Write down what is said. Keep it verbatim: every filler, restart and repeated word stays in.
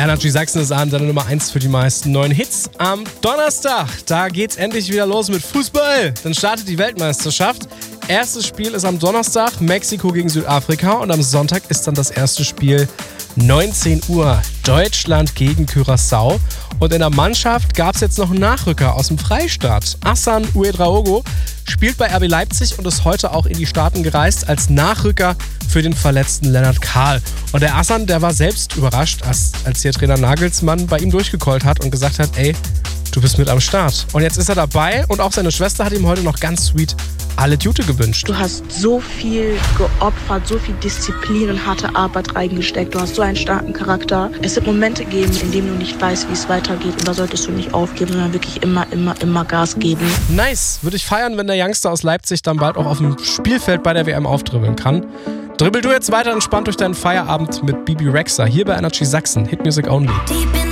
Energy Sachsen ist an, deine Nummer eins für die meisten neuen Hits. Am Donnerstag, da geht's endlich wieder los mit Fußball. Dann startet die Weltmeisterschaft. Erstes Spiel ist am Donnerstag, Mexiko gegen Südafrika. Und am Sonntag ist dann das erste Spiel, neunzehn Uhr, Deutschland gegen Curaçao. Und in der Mannschaft gab es jetzt noch einen Nachrücker aus dem Freistaat. Hassan Ouedraogo spielt bei R B Leipzig und ist heute auch in die Staaten gereist als Nachrücker für den verletzten Lennart Kahl. Und der Hassan, der war selbst überrascht, als, als hier Trainer Nagelsmann bei ihm durchgecallt hat und gesagt hat, ey, du bist mit am Start. Und jetzt ist er dabei und auch seine Schwester hat ihm heute noch ganz sweet alle Gute gewünscht. Du hast so viel geopfert, so viel Disziplin und harte Arbeit reingesteckt. Du hast so einen starken Charakter. Es wird Momente geben, in denen du nicht weißt, wie es weitergeht. Und da solltest du nicht aufgeben, sondern wirklich immer, immer, immer Gas geben. Nice. Würde ich feiern, wenn der Youngster aus Leipzig dann bald auch auf dem Spielfeld bei der W M aufdribbeln kann. Dribbel du jetzt weiter entspannt durch deinen Feierabend mit Bibi Rexha hier bei Energy Sachsen. Hit Music Only.